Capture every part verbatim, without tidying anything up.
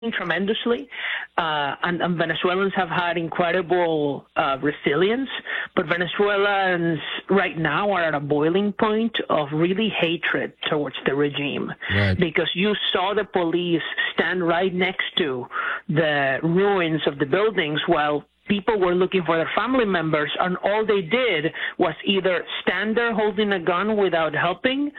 tremendously, uh, and, and Venezuelans have had incredible uh, resilience, but Venezuelans right now are at a boiling point of really hatred towards the regime, right. because you saw the police stand right next to the ruins of the buildings while people were looking for their family members, and all they did was either stand there holding a gun without helping,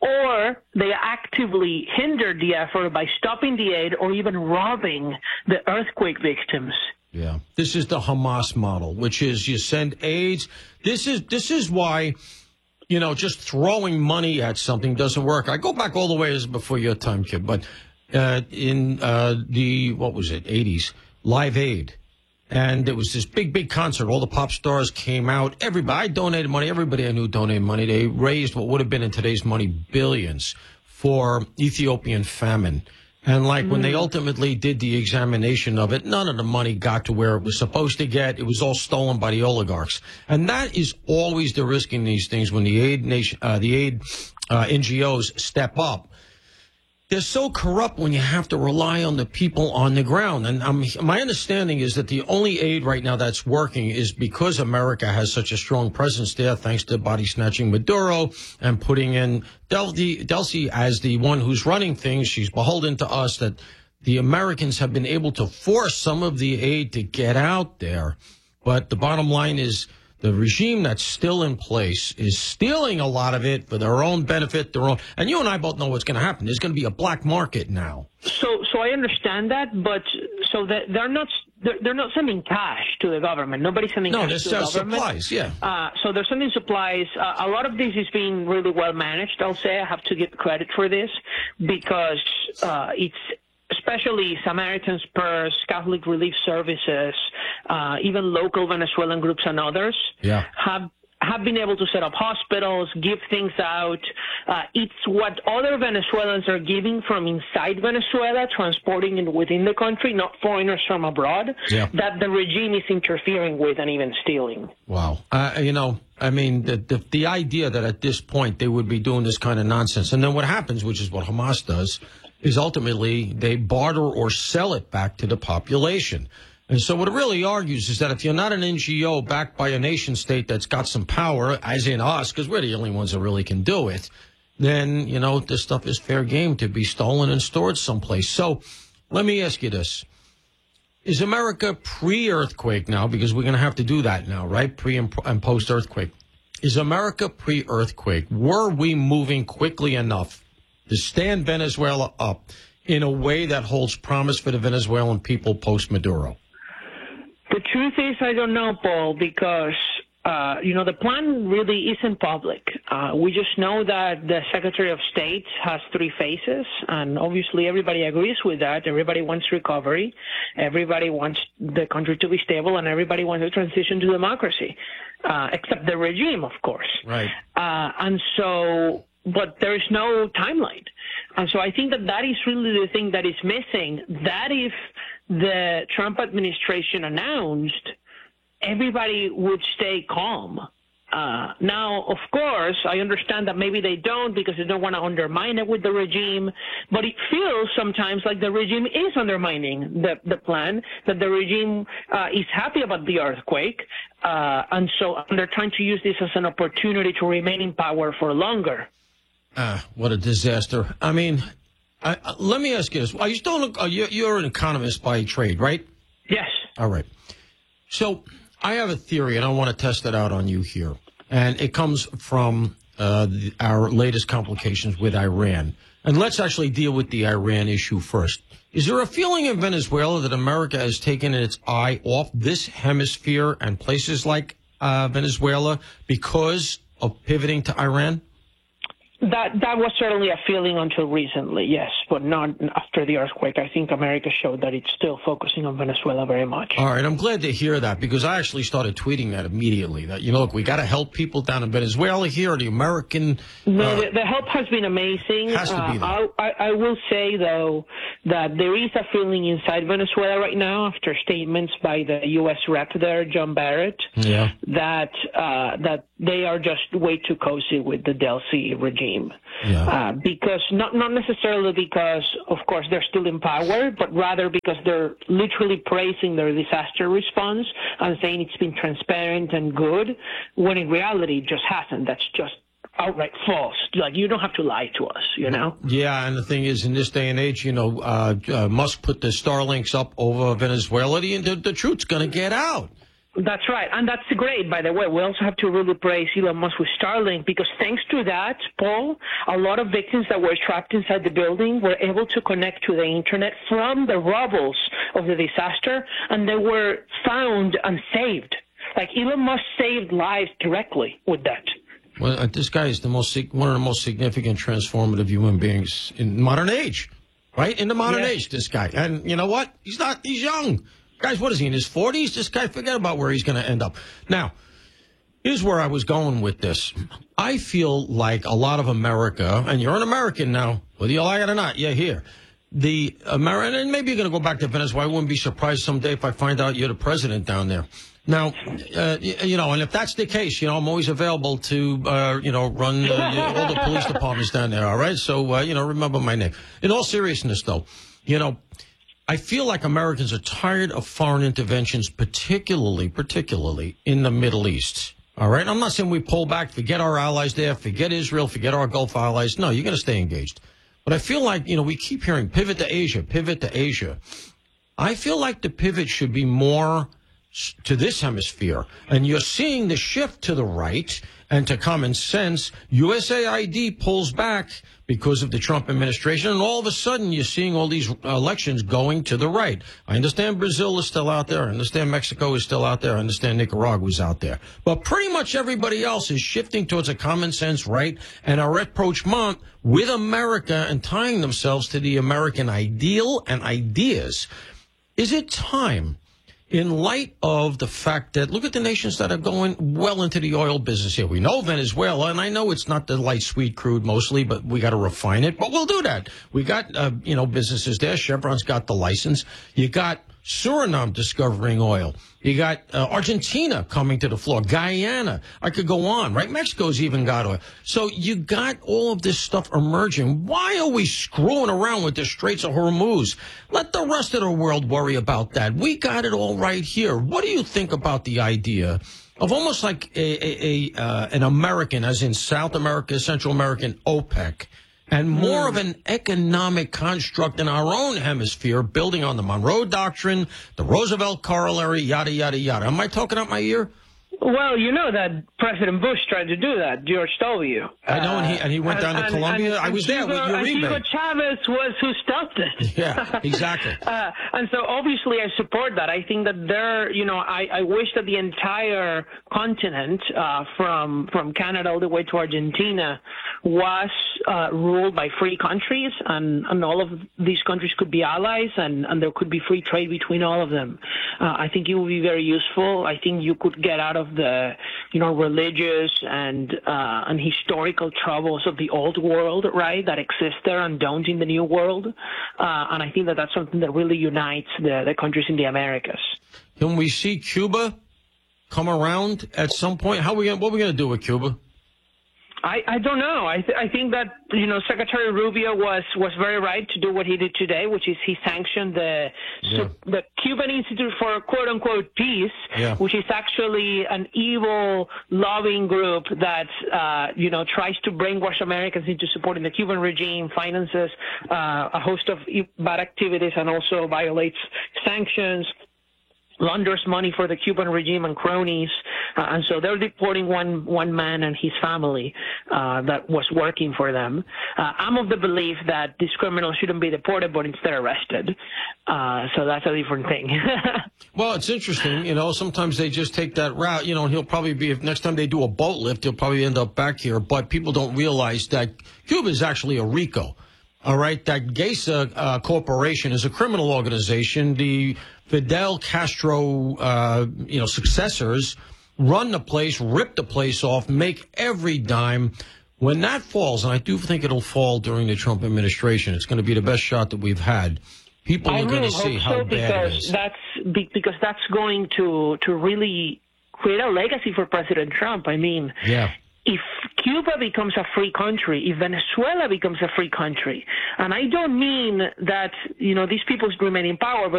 or they actively hindered the effort by stopping the aid or even robbing the earthquake victims. Yeah, this is the Hamas model, which is you send aids. This is this is why, you know, just throwing money at something doesn't work. I go back all the way as before your time, kid, but uh, in uh, the, what was it, eighties, Live Aid. And there was this big, big concert. All the pop stars came out. Everybody, I donated money. Everybody I knew donated money. They raised what would have been in today's money billions for Ethiopian famine. And like mm. when they ultimately did the examination of it, none of the money got to where it was supposed to get. It was all stolen by the oligarchs. And that is always the risk in these things when the aid nation, uh, the aid uh, N G Os step up. They're so corrupt when you have to rely on the people on the ground. And um, my understanding is that the only aid right now that's working is because America has such a strong presence there, thanks to body-snatching Maduro and putting in Delcy, Delcy as the one who's running things. She's beholden to us, that the Americans have been able to force some of the aid to get out there. But the bottom line is, the regime that's still in place is stealing a lot of it for their own benefit, their own. And you and I both know what's going to happen. There's going to be a black market now. So, so I understand that, but so that they're not they're, they're not sending cash to the government. Nobody's sending no, cash to the government. No, there's supplies. Yeah. Uh, so they're sending supplies. Uh, a lot of this is being really well managed. I'll say I have to give credit for this because uh, it's. Especially Samaritan's Purse, Catholic Relief Services, uh, even local Venezuelan groups and others yeah. have have been able to set up hospitals, give things out. Uh, it's what other Venezuelans are giving from inside Venezuela, transporting it within the country, not foreigners from abroad, yeah. that the regime is interfering with and even stealing. Wow. Uh, you know, I mean, the, the the idea that at this point they would be doing this kind of nonsense. And then what happens, which is what Hamas does, is ultimately they barter or sell it back to the population. And so what it really argues is that if you're not an N G O backed by a nation state that's got some power, as in us, because we're the only ones that really can do it, then, you know, this stuff is fair game to be stolen and stored someplace. So let me ask you this. Is America pre-earthquake now, because we're going to have to do that now, right, pre and, and post-earthquake? Is America pre-earthquake? Were we moving quickly enough to stand Venezuela up in a way that holds promise for the Venezuelan people post-Maduro? The truth is, I don't know, Paul, because, uh, you know, the plan really isn't public. Uh, we just know that the Secretary of State has three phases, and obviously everybody agrees with that. Everybody wants recovery. Everybody wants the country to be stable, and everybody wants a transition to democracy, uh, except the regime, of course. Right. Uh, and so, but there is no timeline. And so I think that that is really the thing that is missing, that if the Trump administration announced, everybody would stay calm. Uh, now, of course, I understand that maybe they don't because they don't want to undermine it with the regime, but it feels sometimes like the regime is undermining the, the plan, that the regime uh, is happy about the earthquake, uh, and so they're trying to use this as an opportunity to remain in power for longer. Ah, what a disaster. I mean, I, I, let me ask you this. Are you still, uh, you're, you're an economist by trade, right? Yes. All right. So I have a theory, and I want to test it out on you here. And it comes from uh, the, our latest complications with Iran. And let's actually deal with the Iran issue first. Is there a feeling in Venezuela that America has taken its eye off this hemisphere and places like uh, Venezuela because of pivoting to Iran? That that was certainly a feeling until recently, yes, but not after the earthquake. I think America showed that it's still focusing on Venezuela very much. All right, I'm glad to hear that because I actually started tweeting that immediately. That, you know, look, we got to help people down in Venezuela here. The American uh, no, the, the help has been amazing. Has to be there. Uh, I, I will say though that there is a feeling inside Venezuela right now after statements by the U S rep there, John Barrett, yeah. that uh, that they are just way too cozy with the Delcy regime. Yeah. Uh, because not not necessarily because, of course, they're still in power, but rather because they're literally praising their disaster response and saying it's been transparent and good, when in reality it just hasn't. That's just outright false. Like, you don't have to lie to us, you know? Yeah, and the thing is, in this day and age, you know, uh, uh, Musk put the Starlinks up over Venezuela, and the, the truth's going to get out. That's right. And that's great, by the way. We also have to really praise Elon Musk with Starlink, because thanks to that, Paul, a lot of victims that were trapped inside the building were able to connect to the internet from the rubbles of the disaster, and they were found and saved. Like, Elon Musk saved lives directly with that. Well, uh, this guy is the most one of the most significant transformative human beings in modern age, right? In the modern Yeah. age, this guy. And you know what? He's not, he's young. Guys, what is he, in his forties? This guy, forget about where he's going to end up. Now, here's where I was going with this. I feel like a lot of America, and you're an American now, whether you like it or not, you're here. The American, and maybe you're going to go back to Venezuela. I wouldn't be surprised someday if I find out you're the president down there. Now, uh, you know, and if that's the case, you know, I'm always available to, uh, you know, run uh, all the police departments down there, all right? So, uh, you know, remember my name. In all seriousness, though, you know, I feel like Americans are tired of foreign interventions, particularly, particularly in the Middle East, all right? I'm not saying we pull back, forget our allies there, forget Israel, forget our Gulf allies. No, you're going to stay engaged. But I feel like, you know, we keep hearing pivot to Asia, pivot to Asia. I feel like the pivot should be more to this hemisphere, and you're seeing the shift to the right and to common sense. U S A I D pulls back because of the Trump administration, and all of a sudden you're seeing all these elections going to the right. I understand Brazil is still out there. I understand Mexico is still out there. I understand Nicaragua is out there. But pretty much everybody else is shifting towards a common sense right and a rapprochement with America and tying themselves to the American ideal and ideas. Is it time, in light of the fact that, look at the nations that are going well into the oil business here. We know Venezuela, and I know it's not the light, sweet crude mostly, but we got to refine it. But we'll do that. We got, uh, you know, businesses there. Chevron's got the license. You got Suriname discovering oil. You got uh, Argentina coming to the floor. Guyana. I could go on, right? Mexico's even got oil. So you got all of this stuff emerging. Why are we screwing around with the Straits of Hormuz? Let the rest of the world worry about that. We got it all right here. What do you think about the idea of almost like a, a, a uh, an American, as in South America, Central American OPEC, and more of an economic construct in our own hemisphere, building on the Monroe Doctrine, the Roosevelt Corollary, yada, yada, yada. Am I talking out my ear? Well, you know that President Bush tried to do that, George W. I know, and he, and he went down to and, Colombia. And, I was and there Hugo, with Uribe. Hugo Chavez was who stopped it. Yeah, exactly. uh, and so obviously I support that. I think that there, you know, I, I wish that the entire continent, uh, from from Canada all the way to Argentina, was uh, ruled by free countries, and, and all of these countries could be allies, and, and there could be free trade between all of them. Uh, I think it would be very useful. I think you could get out of the, you know, religious and uh, and historical troubles of the old world, right, that exist there and don't in the new world. Uh, and I think that that's something that really unites the, the countries in the Americas. Can we see Cuba come around at some point? How are we gonna, what are we going to do with Cuba? I, I don't know. I, th- I think that, you know, Secretary Rubio was, was very right to do what he did today, which is he sanctioned the Yeah. so, the Cuban Institute for quote-unquote peace, Yeah. which is actually an evil lobbying group that, uh, you know, tries to brainwash Americans into supporting the Cuban regime, finances uh, a host of bad activities, and also violates sanctions, launders money for the Cuban regime and cronies, uh, and so they're deporting one one man and his family uh, that was working for them. Uh, I'm of the belief that these criminals shouldn't be deported, but instead arrested. Uh, so that's a different thing. Well, it's interesting, you know, sometimes they just take that route, you know, and he'll probably be, if next time they do a boat lift, he'll probably end up back here, but people don't realize that Cuba is actually a RICO. All right, that Gesa uh, Corporation is a criminal organization. The Fidel Castro, uh, you know, successors run the place, rip the place off, make every dime. When that falls, and I do think it'll fall during the Trump administration, it's going to be the best shot that we've had. People I are really going to see hope how so, bad it because is. that's because that's going to to really create a legacy for President Trump. I mean, yeah. if Cuba becomes a free country, if Venezuela becomes a free country, and I don't mean that, you know, these people remain in power, but